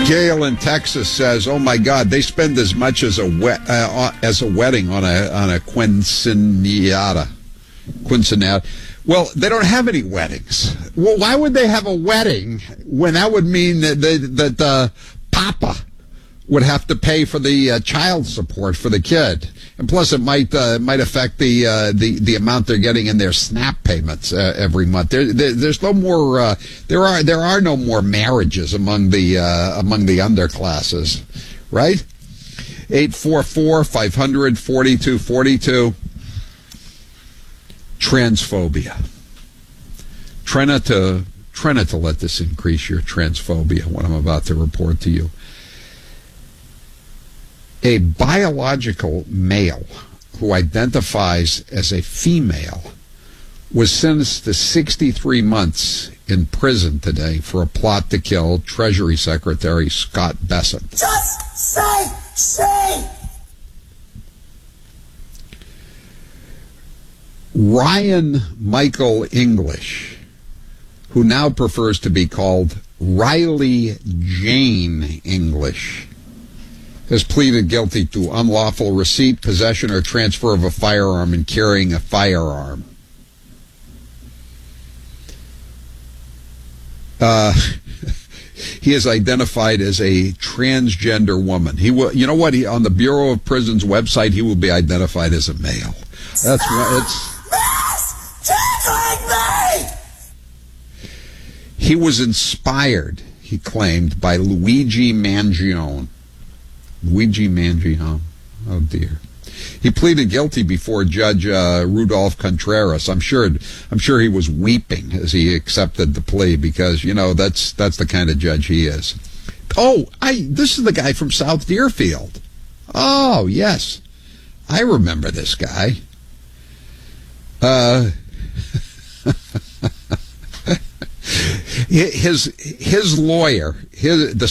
Gail in Texas says, "Oh my God, they spend as much as a wedding on a quinceañera." Well, they don't have any weddings. Well, why would they have a wedding when that would mean that Papa would have to pay for the child support for the kid, and plus it might affect the amount they're getting in their SNAP payments every month. There's no more. There are no more marriages among the underclasses, right? 844-500-4242. Transphobia. Try not to let this increase your transphobia, what I'm about to report to you. A biological male who identifies as a female was sentenced to 63 months in prison today for a plot to kill Treasury Secretary Scott Bessent. Just say. Ryan Michael English, who now prefers to be called Riley Jane English, has pleaded guilty to unlawful receipt, possession, or transfer of a firearm and carrying a firearm. He is identified as a transgender woman. He will, you know what? On the Bureau of Prisons website, he will be identified as a male. That's right. He was inspired, he claimed, by Luigi Mangione. Oh dear. He pleaded guilty before Judge Rudolph Contreras. I'm sure he was weeping as he accepted the plea because, that's the kind of judge he is. Oh, this is the guy from South Deerfield. Oh, yes. I remember this guy. His lawyer, the